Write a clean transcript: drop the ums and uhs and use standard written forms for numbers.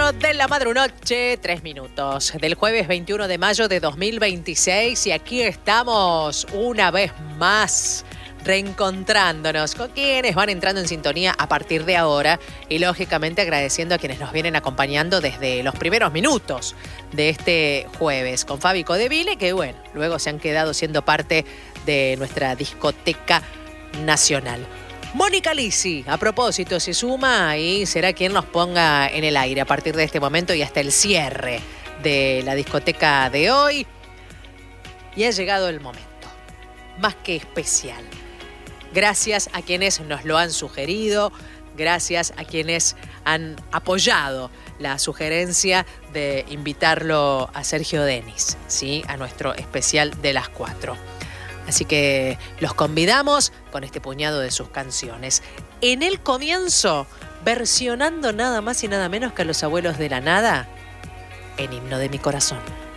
4 de la madrunoche, 3 minutos, del jueves 21 de mayo de 2026. Y aquí estamos una vez más, reencontrándonos con quienes van entrando en sintonía a partir de ahora. Y lógicamente agradeciendo a quienes nos vienen acompañando desde los primeros minutos de este jueves. Con Fabi Codeville, que bueno, luego se han quedado siendo parte de nuestra discoteca nacional. Mónica Lisi, a propósito, se suma y será quien nos ponga en el aire a partir de este momento y hasta el cierre de la discoteca de hoy. Y ha llegado el momento, más que especial. Gracias a quienes nos lo han sugerido, gracias a quienes han apoyado la sugerencia de invitarlo a Sergio Denis, ¿sí? A nuestro especial de las 4. Así que los convidamos con este puñado de sus canciones. En el comienzo, versionando nada más y nada menos que a Los Abuelos de la Nada, en Himno de mi Corazón.